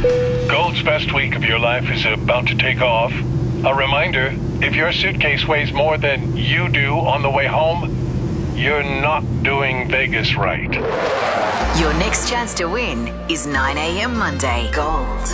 Gold's best week of your life is about to take off. A reminder, if your suitcase weighs more than you do on the way home, you're not doing Vegas right. Your next chance to win is 9 a.m. Monday. Gold.